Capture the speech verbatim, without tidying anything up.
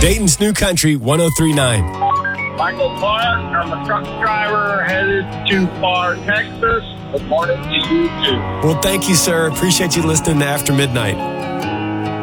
Dayton's New Country one oh three point nine. Michael Clark, I'm a truck driver headed to Far, Texas. Good morning to you too. Well, thank you, sir. Appreciate you listening to After Midnight.